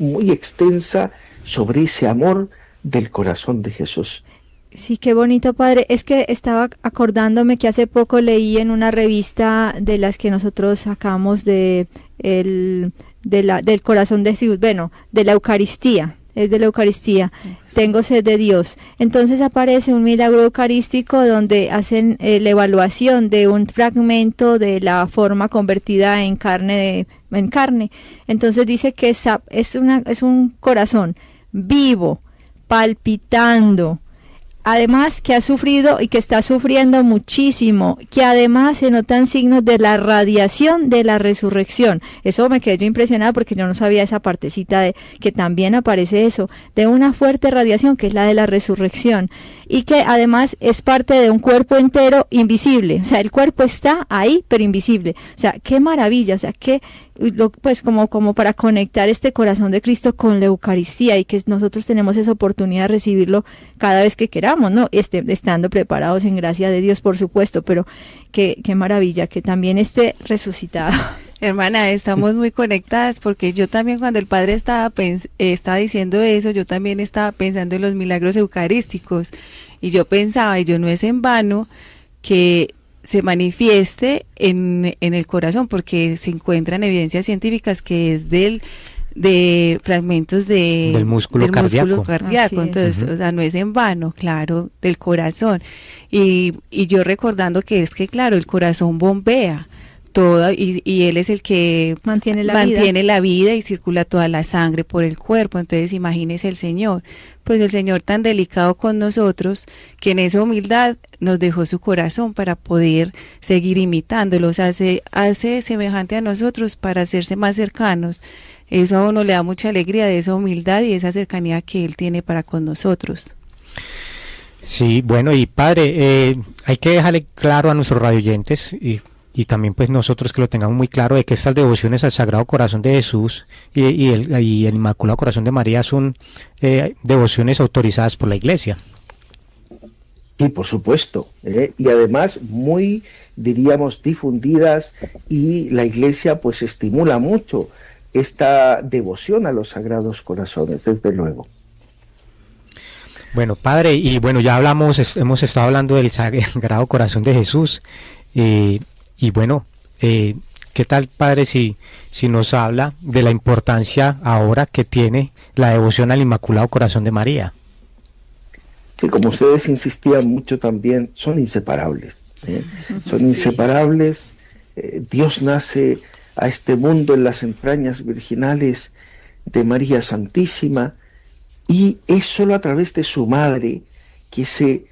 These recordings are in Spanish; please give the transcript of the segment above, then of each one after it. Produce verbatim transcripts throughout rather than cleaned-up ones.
muy extensa sobre ese amor del corazón de Jesús. Sí, qué bonito, padre. Es que estaba acordándome que hace poco leí en una revista de las que nosotros sacamos de el de la del corazón de Jesús, bueno, de la Eucaristía, es de la Eucaristía. Sí. Tengo sed de Dios. Entonces aparece un milagro eucarístico donde hacen eh, la evaluación de un fragmento de la forma convertida en carne de, en carne. Entonces dice que es, es una es un corazón vivo, palpitando. Además que ha sufrido y que está sufriendo muchísimo, que además se notan signos de la radiación de la resurrección. Eso me quedé yo impresionada porque yo no sabía esa partecita de que también aparece eso, de una fuerte radiación que es la de la resurrección y que además es parte de un cuerpo entero invisible. O sea, el cuerpo está ahí pero invisible. O sea, qué maravilla, o sea, qué Lo, pues como, como para conectar este corazón de Cristo con la Eucaristía y que nosotros tenemos esa oportunidad de recibirlo cada vez que queramos, ¿no? Este, estando preparados en gracia de Dios, por supuesto, pero qué, qué maravilla que también esté resucitado. Hermana, estamos muy conectadas porque yo también cuando el Padre estaba, pens- eh, estaba diciendo eso, yo también estaba pensando en los milagros eucarísticos y yo pensaba, y yo no es en vano que se manifieste en, en el corazón, porque se encuentran evidencias científicas que es del de fragmentos de, del músculo del cardíaco, músculo cardíaco. Entonces, uh-huh. o sea, no es en vano, claro, del corazón. Y, y yo recordando que es que, claro, el corazón bombea todo y, y él es el que mantiene la mantiene vida. la vida y circula toda la sangre por el cuerpo. Entonces imagínese el Señor, pues el Señor tan delicado con nosotros que en esa humildad nos dejó su corazón para poder seguir imitándolo, o sea, se hace semejante a nosotros para hacerse más cercanos. Eso a uno le da mucha alegría de esa humildad y esa cercanía que Él tiene para con nosotros. Sí, bueno, y padre, eh, hay que dejarle claro a nuestros radioyentes y y también pues nosotros que lo tengamos muy claro de que estas devociones al Sagrado Corazón de Jesús y, y, el, y el Inmaculado Corazón de María son eh, devociones autorizadas por la Iglesia. Sí, por supuesto, ¿eh? Y además muy, diríamos, difundidas, y la Iglesia pues estimula mucho esta devoción a los Sagrados Corazones, desde luego. Bueno, padre, y bueno, ya hablamos, es, hemos estado hablando del Sagrado Corazón de Jesús, eh, y bueno, eh, ¿qué tal, padre, si, si nos habla de la importancia ahora que tiene la devoción al Inmaculado Corazón de María? Sí, como ustedes insistían mucho también, son inseparables, ¿eh? Son inseparables. Eh, Dios nace a este mundo en las entrañas virginales de María Santísima, y es solo a través de su madre que ese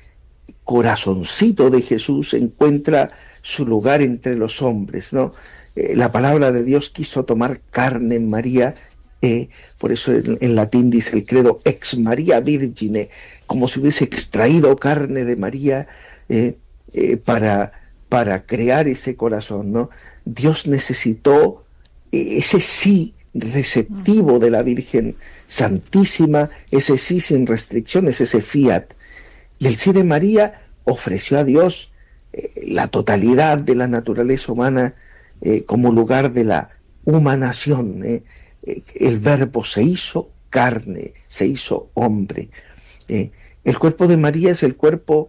corazoncito de Jesús encuentra su lugar entre los hombres, ¿no? Eh, la palabra de Dios quiso tomar carne en María, eh, por eso en, en latín dice el credo ex Maria Virgine, como si hubiese extraído carne de María eh, eh, para, para crear ese corazón, ¿no? Dios necesitó eh, ese sí receptivo de la Virgen Santísima, ese sí sin restricciones, ese fiat. Y el sí de María ofreció a Dios eh, la totalidad de la naturaleza humana eh, como lugar de la humanación. Eh. Eh, el Verbo se hizo carne, se hizo hombre. Eh, el cuerpo de María es el cuerpo,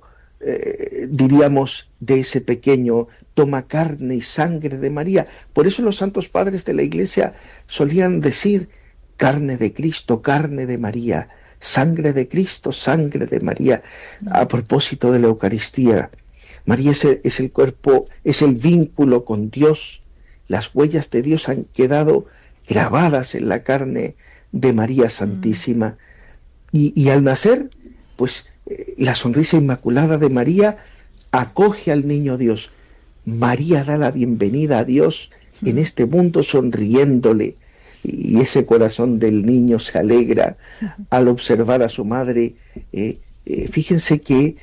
eh, diríamos, de ese pequeño, toma carne y sangre de María. Por eso los santos padres de la Iglesia solían decir carne de Cristo, carne de María, sangre de Cristo, sangre de María, a propósito de la Eucaristía. María es el, es el cuerpo, es el vínculo con Dios. Las huellas de Dios han quedado grabadas en la carne de María Santísima. Y, y al nacer, pues eh, la sonrisa inmaculada de María acoge al niño Dios. María da la bienvenida a Dios en este mundo sonriéndole, y ese corazón del niño se alegra al observar a su madre. Eh, eh, fíjense que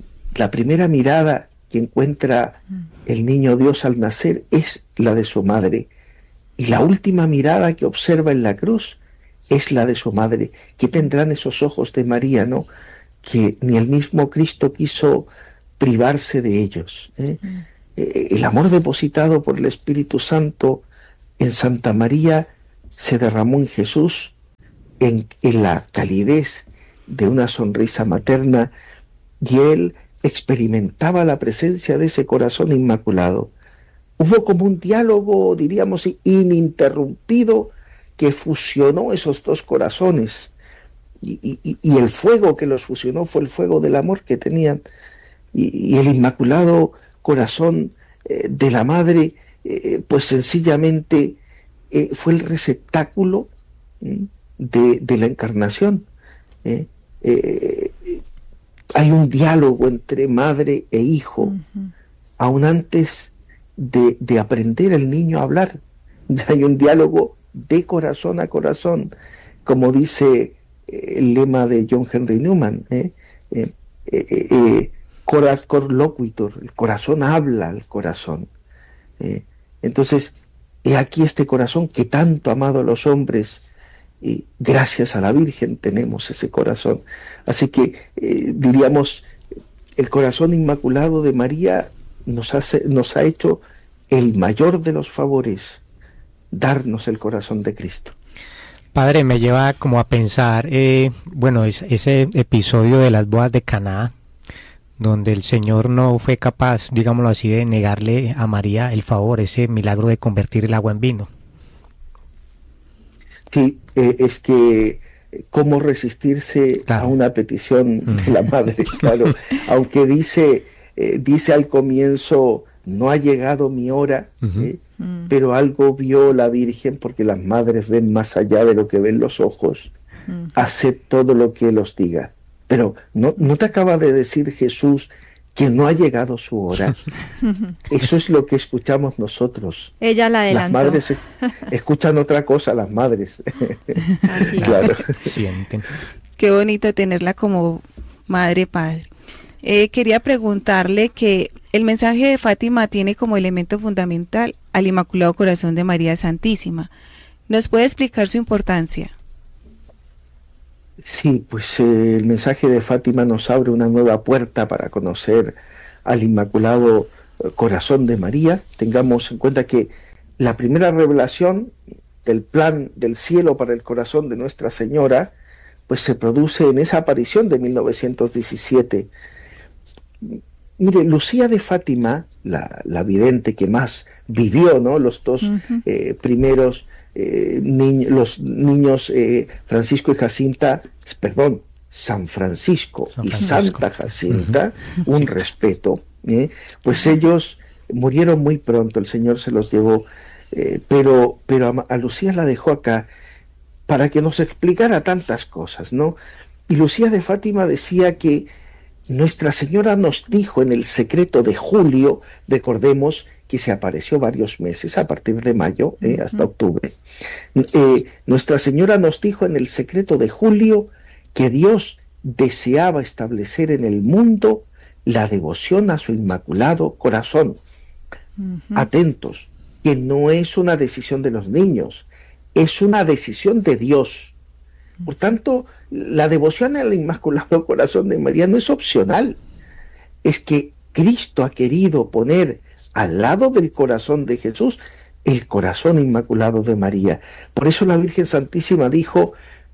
la primera mirada que encuentra el niño Dios al nacer es la de su madre, y la última mirada que observa en la cruz es la de su madre. ¿Qué tendrán esos ojos de María, no? Que ni el mismo Cristo quiso privarse de ellos, ¿eh? Mm. Eh, el amor depositado por el Espíritu Santo en Santa María se derramó en Jesús en, en la calidez de una sonrisa materna, y él experimentaba la presencia de ese corazón inmaculado. Hubo como un diálogo, diríamos, ininterrumpido, que fusionó esos dos corazones, y, y, y el fuego que los fusionó fue el fuego del amor que tenían, y, y el inmaculado corazón eh, de la madre, eh, pues sencillamente eh, fue el receptáculo ¿eh? de, de la encarnación. ¿eh? Eh, hay un diálogo entre madre e hijo, uh-huh. aún antes de, de aprender el niño a hablar. Hay un diálogo de corazón a corazón, como dice eh, el lema de John Henry Newman, ¿eh? Eh, eh, eh, cor, cor loquitur, el corazón habla al corazón. ¿eh? Entonces, he aquí este corazón que tanto ha amado a los hombres, y gracias a la Virgen tenemos ese corazón. Así que eh, diríamos, el corazón inmaculado de María nos, hace, nos ha hecho el mayor de los favores, darnos el corazón de Cristo. Padre, me lleva como a pensar, eh, bueno, es, ese episodio de las bodas de Caná, donde el Señor no fue capaz, digámoslo así, de negarle a María el favor, ese milagro de convertir el agua en vino. Sí, eh, es que cómo resistirse claro. a una petición mm. de la madre, claro, aunque dice, eh, dice al comienzo, no ha llegado mi hora, uh-huh. ¿eh? mm. pero algo vio la Virgen, porque las madres ven más allá de lo que ven los ojos, mm. hace todo lo que Él os diga. Pero ¿no, no te acaba de decir Jesús que no ha llegado su hora? Eso es lo que escuchamos nosotros. Ella la adelantó. Las madres escuchan otra cosa, las madres. Así claro. Sienten. Qué bonito tenerla como madre, padre. Eh, quería preguntarle que el mensaje de Fátima tiene como elemento fundamental al Inmaculado Corazón de María Santísima. ¿Nos puede explicar su importancia? Sí, pues eh, el mensaje de Fátima nos abre una nueva puerta para conocer al Inmaculado Corazón de María. Tengamos en cuenta que la primera revelación del plan del cielo para el corazón de Nuestra Señora, pues se produce en esa aparición de mil novecientos diecisiete. Mire, Lucía de Fátima, la, la vidente que más vivió, ¿no? Los dos uh-huh. eh, primeros Eh, ni, los niños eh, Francisco y Jacinta, perdón, San Francisco, San Francisco. y Santa Jacinta, uh-huh. un sí. respeto, ¿eh? pues ellos murieron muy pronto, el Señor se los llevó, eh, pero, pero a, a Lucía la dejó acá para que nos explicara tantas cosas, ¿no? Y Lucía de Fátima decía que Nuestra Señora nos dijo en el secreto de julio, recordemos que se apareció varios meses, a partir de mayo eh, hasta uh-huh. octubre. Eh, Nuestra Señora nos dijo en el secreto de julio que Dios deseaba establecer en el mundo la devoción a su Inmaculado Corazón. Uh-huh. Atentos, que no es una decisión de los niños, es una decisión de Dios. Por tanto, la devoción al Inmaculado Corazón de María no es opcional, es que Cristo ha querido poner al lado del corazón de Jesús el corazón inmaculado de María. Por eso la Virgen Santísima dijo,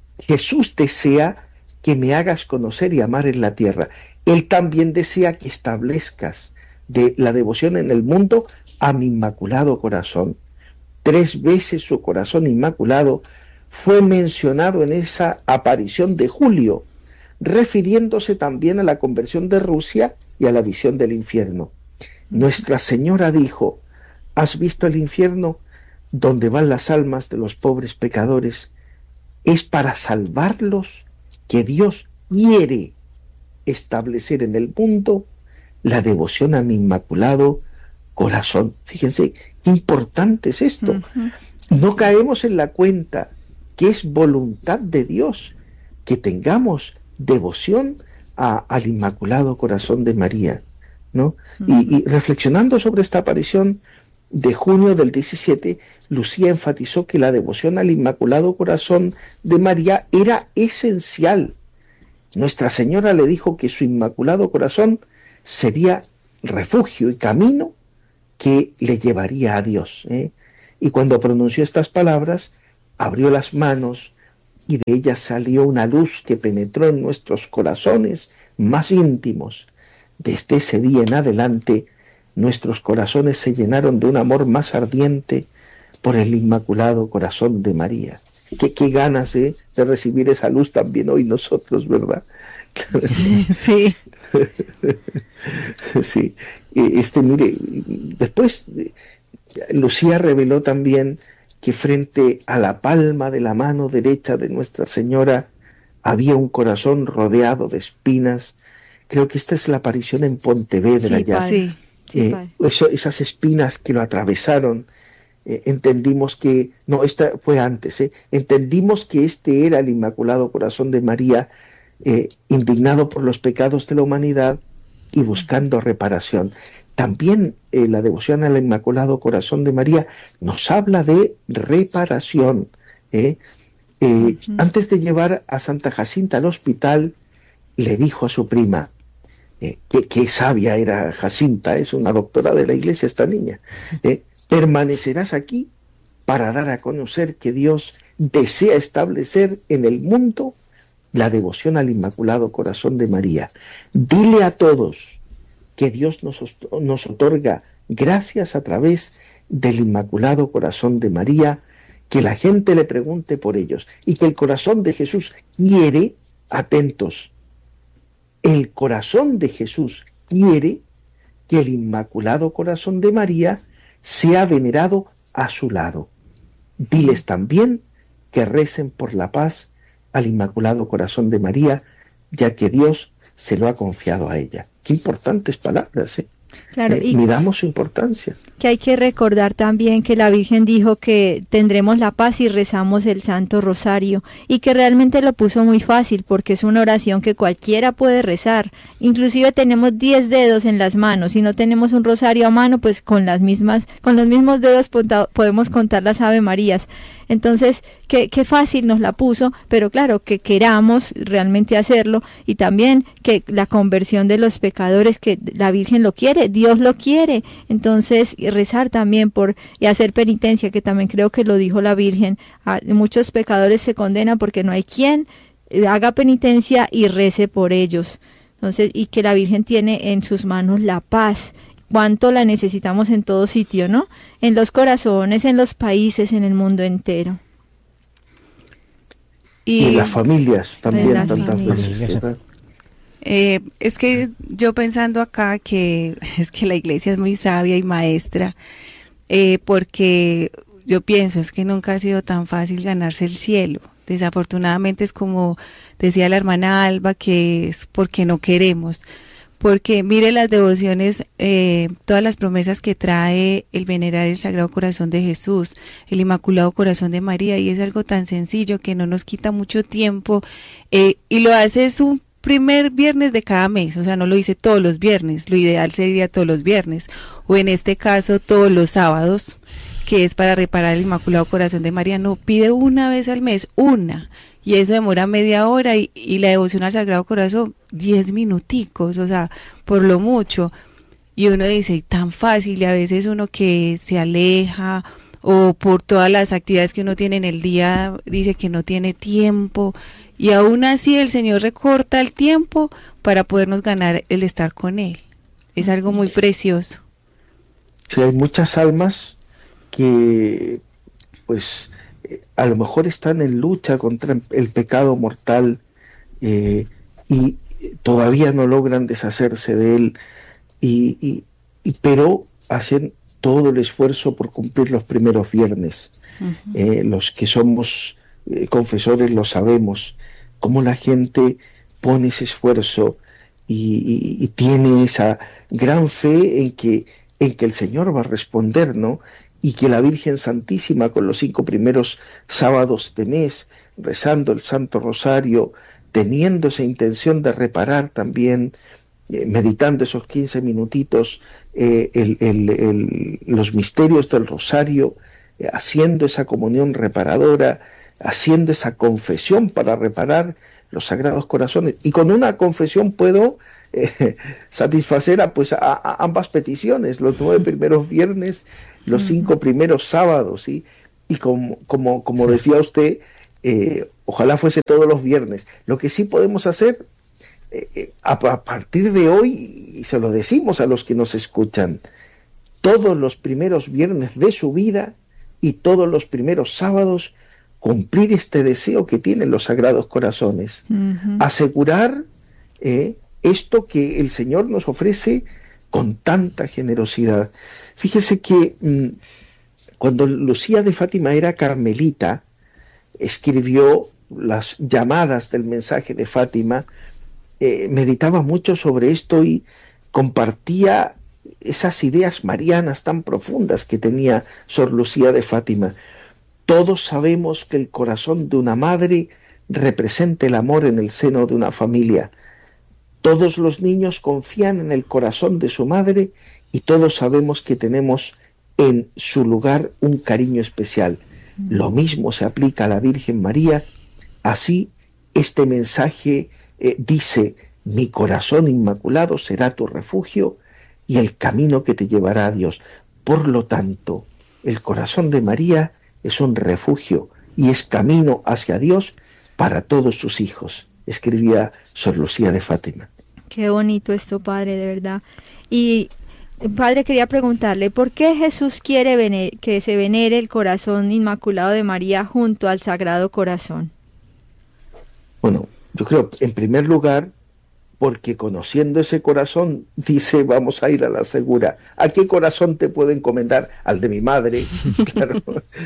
Jesús desea que me hagas conocer y amar en la tierra. Él también desea que establezcas de la devoción en el mundo a mi inmaculado corazón. Tres veces su corazón inmaculado fue mencionado en esa aparición de julio, refiriéndose también a la conversión de Rusia y a la visión del infierno. Nuestra Señora dijo, ¿has visto el infierno donde van las almas de los pobres pecadores? Es para salvarlos que Dios quiere establecer en el mundo la devoción a mi Inmaculado Corazón. Fíjense, qué importante es esto. Uh-huh. No caemos en la cuenta que es voluntad de Dios que tengamos devoción a, al Inmaculado Corazón de María, ¿no? Uh-huh. Y, y reflexionando sobre esta aparición de junio del diecisiete, Lucía enfatizó que la devoción al Inmaculado Corazón de María era esencial. Nuestra Señora le dijo que su Inmaculado Corazón sería refugio y camino que le llevaría a Dios, ¿eh? Y cuando pronunció estas palabras, abrió las manos, y de ella salió una luz que penetró en nuestros corazones más íntimos. Desde ese día en adelante, nuestros corazones se llenaron de un amor más ardiente por el Inmaculado Corazón de María. Qué, qué ganas ¿eh? de recibir esa luz también hoy nosotros, ¿verdad? Sí. Sí. Este, mire, después Lucía reveló también que frente a la palma de la mano derecha de Nuestra Señora había un corazón rodeado de espinas. Creo que esta es la aparición en Pontevedra Sí, ya. padre. Sí, Eh, padre. eso, esas espinas que lo atravesaron, eh, entendimos que, no, esta fue antes, eh, entendimos que este era el Inmaculado Corazón de María, eh, indignado por los pecados de la humanidad y buscando reparación. También eh, la devoción al Inmaculado Corazón de María nos habla de reparación. ¿eh? Eh, uh-huh. Antes de llevar a Santa Jacinta al hospital, le dijo a su prima, eh, que, que sabia era Jacinta, es una doctora de la iglesia esta niña, eh, permanecerás aquí para dar a conocer que Dios desea establecer en el mundo la devoción al Inmaculado Corazón de María. Dile a todos que Dios nos, nos otorga gracias a través del Inmaculado Corazón de María, que la gente le pregunte por ellos y que el corazón de Jesús quiere, atentos, el corazón de Jesús quiere que el Inmaculado Corazón de María sea venerado a su lado. Diles también que recen por la paz al Inmaculado Corazón de María, ya que Dios se lo ha confiado a ella. Qué importantes palabras, ¿eh? Claro, eh, y miramos su importancia. Que hay que recordar también que la Virgen dijo que tendremos la paz si rezamos el Santo Rosario, y que realmente lo puso muy fácil porque es una oración que cualquiera puede rezar. Inclusive tenemos diez dedos en las manos. Si no tenemos un rosario a mano, pues con las mismas, con los mismos dedos podemos contar las Ave Marías. Entonces, qué, qué fácil nos la puso, pero claro, que queramos realmente hacerlo, y también que la conversión de los pecadores, que la Virgen lo quiere, Dios lo quiere. Entonces, rezar también por, y hacer penitencia, que también creo que lo dijo la Virgen. A, muchos pecadores se condenan porque no hay quien haga penitencia y rece por ellos. Entonces, y que la Virgen tiene en sus manos la paz. Cuánto la necesitamos en todo sitio, ¿no? En los corazones, en los países, en el mundo entero. Y, y en las familias también, las tantas familias. veces, ¿verdad? Eh, es que yo pensando acá que es que la iglesia es muy sabia y maestra, eh, porque yo pienso es que nunca ha sido tan fácil ganarse el cielo. Desafortunadamente es como decía la hermana Alba, que es porque no queremos. Porque mire las devociones, eh, todas las promesas que trae el venerar el Sagrado Corazón de Jesús, el Inmaculado Corazón de María, y es algo tan sencillo que no nos quita mucho tiempo, eh, y lo hace es un primer viernes de cada mes, o sea, no lo dice todos los viernes, lo ideal sería todos los viernes, o en este caso todos los sábados, que es para reparar el Inmaculado Corazón de María. No, pide una vez al mes, una, y eso demora media hora, y, y la devoción al Sagrado Corazón, diez minuticos, o sea, por lo mucho. Y uno dice, tan fácil, y a veces uno que se aleja, o por todas las actividades que uno tiene en el día, dice que no tiene tiempo, y aún así el Señor recorta el tiempo para podernos ganar el estar con Él. Es algo muy precioso. Sí, hay muchas almas que, pues, a lo mejor están en lucha contra el pecado mortal, eh, y todavía no logran deshacerse de él, y, y, y pero hacen todo el esfuerzo por cumplir los primeros viernes. Uh-huh. Eh, los que somos eh, confesores lo sabemos, cómo la gente pone ese esfuerzo y, y, y tiene esa gran fe en que, en que el Señor va a responder, ¿no? Y que la Virgen Santísima, con los cinco primeros sábados de mes, rezando el Santo Rosario, teniendo esa intención de reparar también, eh, meditando esos quince minutitos, eh, el, el, el, los misterios del Rosario, eh, haciendo esa comunión reparadora, haciendo esa confesión para reparar los Sagrados Corazones. Y con una confesión puedo eh, satisfacer a, pues, a, a ambas peticiones, los nueve primeros viernes, los cinco primeros sábados, ¿sí? Y como, como, como decía usted, Eh, ojalá fuese todos los viernes. Lo que sí podemos hacer eh, a, a partir de hoy, y se lo decimos a los que nos escuchan, todos los primeros viernes de su vida y todos los primeros sábados, cumplir este deseo que tienen los Sagrados Corazones. Uh-huh. Asegurar eh, esto que el Señor nos ofrece con tanta generosidad. Fíjese que mmm, cuando Lucía de Fátima era carmelita, escribió las llamadas del mensaje de Fátima, eh, meditaba mucho sobre esto y compartía esas ideas marianas tan profundas que tenía Sor Lucía de Fátima. Todos sabemos que el corazón de una madre representa el amor en el seno de una familia. Todos los niños confían en el corazón de su madre y todos sabemos que tenemos en su lugar un cariño especial. Lo mismo se aplica a la Virgen María. Así, este mensaje eh, dice: mi corazón inmaculado será tu refugio y el camino que te llevará a Dios. Por lo tanto, el corazón de María es un refugio y es camino hacia Dios para todos sus hijos, escribía Sor Lucía de Fátima. Qué bonito esto, padre, de verdad. Y padre, quería preguntarle, ¿por qué Jesús quiere vener, que se venere el corazón inmaculado de María junto al Sagrado Corazón? Bueno, yo creo, en primer lugar, porque conociendo ese corazón, dice, vamos a ir a la segura. ¿A qué corazón te puedo encomendar? Al de mi madre, claro.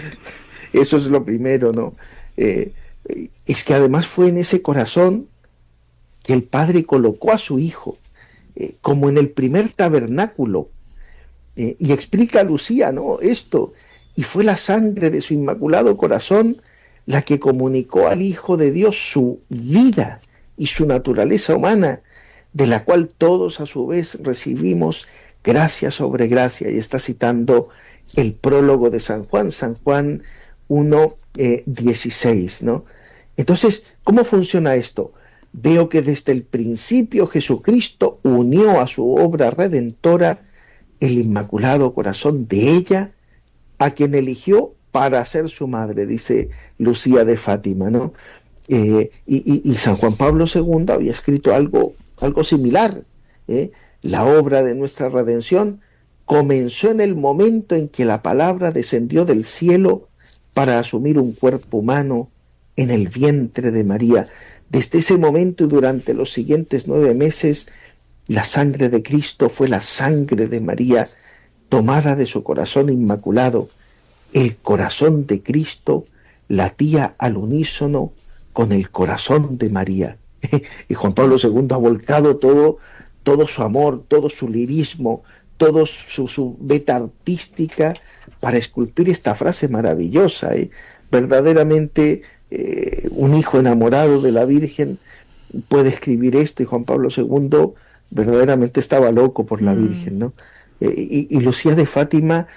Eso es lo primero, ¿no? Eh, es que además fue en ese corazón que el Padre colocó a su Hijo, eh, como en el primer tabernáculo, eh, y explica a Lucía, ¿no?, esto, y fue la sangre de su Inmaculado Corazón la que comunicó al Hijo de Dios su vida y su naturaleza humana, de la cual todos a su vez recibimos gracia sobre gracia. Y está citando el prólogo de San Juan, San Juan uno, dieciséis, ¿no? Entonces, ¿cómo funciona esto? Veo que desde el principio Jesucristo unió a su obra redentora el Inmaculado Corazón de ella, a quien eligió para ser su madre, dice Lucía de Fátima, ¿no? Eh, y, y, y San Juan Pablo segundo había escrito algo, algo similar. ¿eh? La obra de nuestra redención comenzó en el momento en que la palabra descendió del cielo para asumir un cuerpo humano en el vientre de María. Desde ese momento y durante los siguientes nueve meses, la sangre de Cristo fue la sangre de María, tomada de su corazón inmaculado. El corazón de Cristo latía al unísono con el corazón de María. Y Juan Pablo segundo ha volcado todo, todo su amor, todo su lirismo, toda su, su beta artística para esculpir esta frase maravillosa. ¿eh? Verdaderamente eh, un hijo enamorado de la Virgen puede escribir esto, y Juan Pablo segundo verdaderamente estaba loco por la Virgen, ¿no? Eh, y, y Lucía de Fátima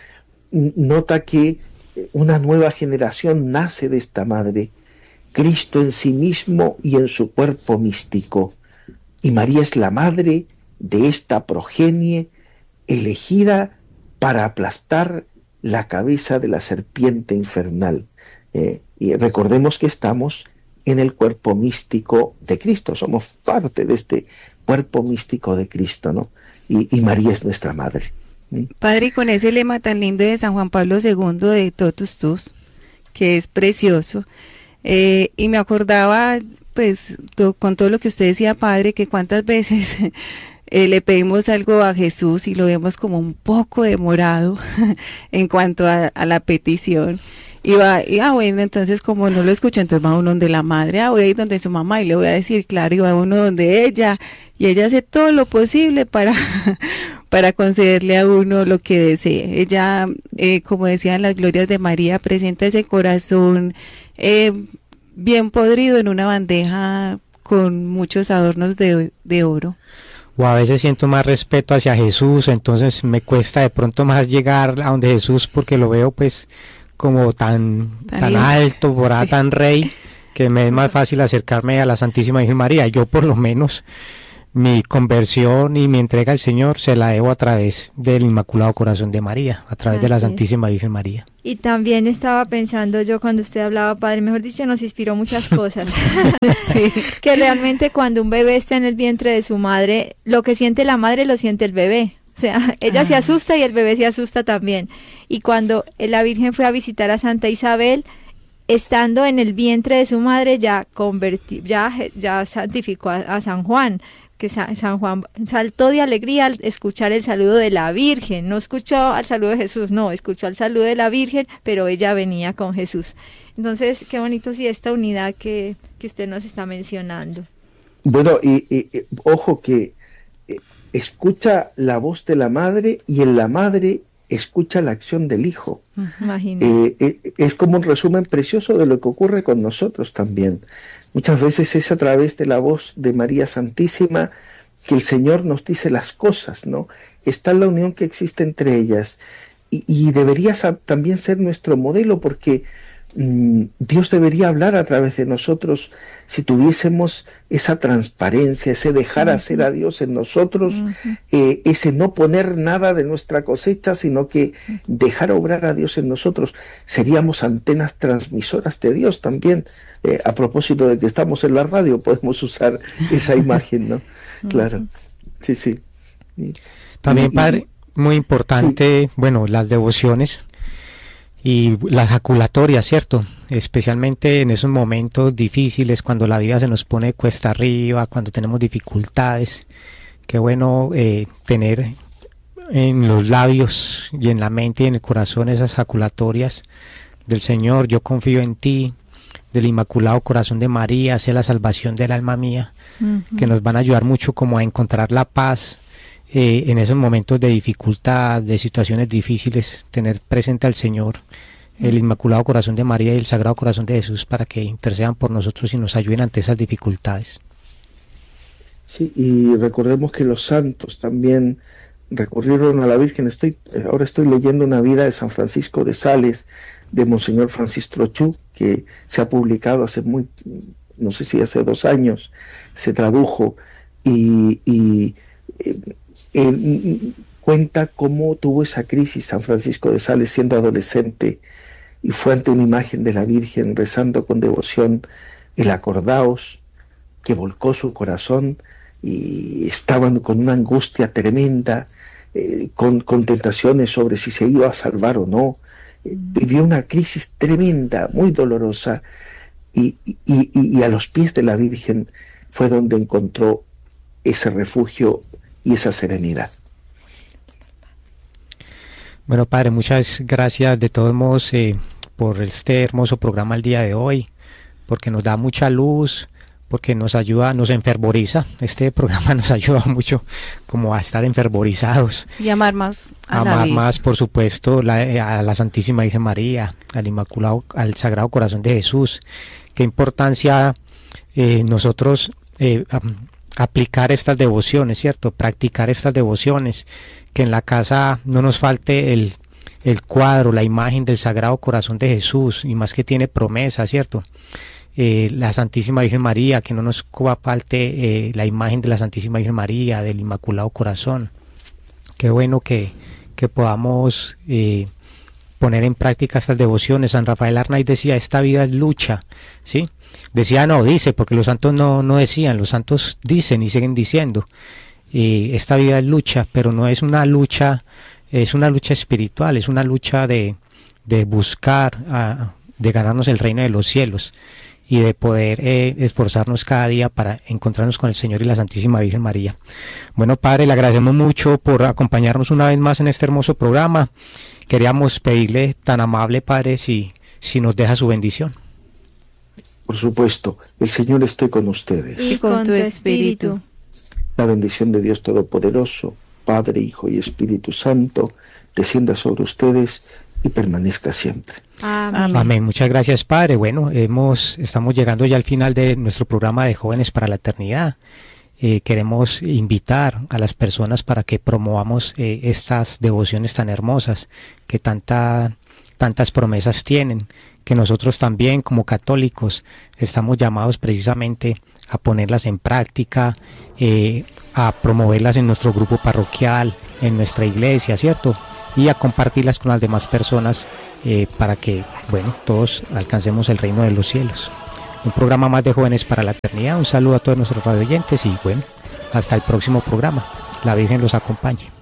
nota que una nueva generación nace de esta madre, Cristo en sí mismo y en su cuerpo místico, y María es la madre de esta progenie elegida para aplastar la cabeza de la serpiente infernal. Eh, y recordemos que estamos en el cuerpo místico de Cristo, somos parte de este cuerpo místico de Cristo, ¿no? Y, y María es nuestra madre. ¿Mm? Padre, y con ese lema tan lindo de San Juan Pablo segundo de Totus Tus, que es precioso, eh, y me acordaba, pues, to, con todo lo que usted decía, Padre, que cuántas veces eh, le pedimos algo a Jesús y lo vemos como un poco demorado en cuanto a, a la petición. Y va, y ah, bueno, entonces como no lo escucha, entonces va uno donde la madre, ah, voy a ir donde su mamá y le voy a decir, claro, y va uno donde ella, y ella hace todo lo posible para, para concederle a uno lo que desee. Ella, eh, como decían las glorias de María, presenta ese corazón eh, bien podrido en una bandeja con muchos adornos de, de oro. O a veces siento más respeto hacia Jesús, entonces me cuesta de pronto más llegar a donde Jesús porque lo veo pues como tan, tan, tan alto, por ahí, sí, tan rey, que me es más fácil acercarme a la Santísima Virgen María. Yo por lo menos mi conversión y mi entrega al Señor se la debo a través del Inmaculado Corazón de María, a través Así de la es. Santísima Virgen María. Y también estaba pensando yo cuando usted hablaba, padre, mejor dicho, nos inspiró muchas cosas. Sí. Que realmente cuando un bebé está en el vientre de su madre, lo que siente la madre lo siente el bebé. O sea, ella Ah. se asusta y el bebé se asusta también. Y cuando la Virgen fue a visitar a Santa Isabel, estando en el vientre de su madre, ya convertí, ya, ya santificó a, a San Juan, que Sa- San Juan saltó de alegría al escuchar el saludo de la Virgen. No escuchó al saludo de Jesús, no, escuchó al saludo de la Virgen, pero ella venía con Jesús. Entonces, qué bonito sí esta unidad que, que usted nos está mencionando. Bueno, y, y- y, ojo que eh, escucha la voz de la madre y en la madre escucha la acción del hijo. Imagínate. Eh, eh, es como un resumen precioso de lo que ocurre con nosotros también. Muchas veces es a través de la voz de María Santísima que el Señor nos dice las cosas, ¿no? Está la unión que existe entre ellas y, y debería sa- también ser nuestro modelo porque mm, Dios debería hablar a través de nosotros si tuviésemos esa transparencia, ese dejar Ujú. hacer a Dios en nosotros, Ujú. eh, ese no poner nada de nuestra cosecha, sino que dejar obrar a Dios en nosotros. Seríamos antenas transmisoras de Dios también. Eh, a propósito de que estamos en la radio, podemos usar esa imagen, ¿no? Claro, sí, sí. Y- También, y- y- padre, muy importante, bueno, las devociones y las jaculatorias, ¿cierto? Especialmente en esos momentos difíciles, cuando la vida se nos pone cuesta arriba, cuando tenemos dificultades. Qué bueno eh, tener en los labios y en la mente y en el corazón esas jaculatorias del Señor. Yo confío en ti, del Inmaculado Corazón de María, sea la salvación del alma mía, Ujú. que nos van a ayudar mucho como a encontrar la paz eh, en esos momentos de dificultad, de situaciones difíciles, tener presente al Señor, el Inmaculado Corazón de María y el Sagrado Corazón de Jesús para que intercedan por nosotros y nos ayuden ante esas dificultades. Sí, y recordemos que los santos también recurrieron a la Virgen. Estoy, ahora estoy leyendo una vida de San Francisco de Sales, de Monseñor Francisco Trochu, que se ha publicado hace muy, no sé si hace dos años, se tradujo y, y eh, él cuenta cómo tuvo esa crisis San Francisco de Sales siendo adolescente y fue ante una imagen de la Virgen rezando con devoción el acordaos que volcó su corazón y estaban con una angustia tremenda, eh, con, con tentaciones sobre si se iba a salvar o no. Eh, vivió una crisis tremenda, muy dolorosa, y, y, y, y a los pies de la Virgen fue donde encontró ese refugio y esa serenidad. Bueno, padre, muchas gracias de todos modos eh, por este hermoso programa el día de hoy, porque nos da mucha luz, porque nos ayuda, nos enfervoriza. Este programa nos ayuda mucho como a estar enfervorizados, Y amar más a la amar Virgen. más, por supuesto, la, eh, a la Santísima Virgen María, al Inmaculado, al Sagrado Corazón de Jesús. Qué importancia eh, nosotros eh, am- aplicar estas devociones, ¿cierto? Practicar estas devociones, que en la casa no nos falte el, el cuadro, la imagen del Sagrado Corazón de Jesús, y más que tiene promesa, ¿cierto? Eh, la Santísima Virgen María, que no nos falte eh, la imagen de la Santísima Virgen María, del Inmaculado Corazón. Qué bueno que, que podamos eh, poner en práctica estas devociones. San Rafael Arnaiz decía, esta vida es lucha, ¿sí? Decía, no, dice, porque los santos no, no decían, los santos dicen y siguen diciendo, eh, esta vida es lucha, pero no es una lucha, es una lucha espiritual, es una lucha de, de buscar, a, de ganarnos el reino de los cielos y de poder eh, esforzarnos cada día para encontrarnos con el Señor y la Santísima Virgen María. Bueno, Padre, le agradecemos mucho por acompañarnos una vez más en este hermoso programa. Queríamos pedirle, tan amable Padre, si, si nos deja su bendición. Por supuesto, el Señor esté con ustedes. Y con tu espíritu. La bendición de Dios Todopoderoso, Padre, Hijo y Espíritu Santo, descienda sobre ustedes y permanezca siempre. Amén. Amén. Amén. Muchas gracias, Padre. Bueno, hemos, estamos llegando ya al final de nuestro programa de Jóvenes para la Eternidad. Eh, queremos invitar a las personas para que promovamos eh, estas devociones tan hermosas que tanta, tantas promesas tienen, que nosotros también como católicos estamos llamados precisamente a ponerlas en práctica, eh, a promoverlas en nuestro grupo parroquial, en nuestra iglesia, ¿cierto? Y a compartirlas con las demás personas eh, para que, bueno, todos alcancemos el reino de los cielos. Un programa más de Jóvenes para la Eternidad. Un saludo a todos nuestros radioyentes y bueno, hasta el próximo programa. La Virgen los acompañe.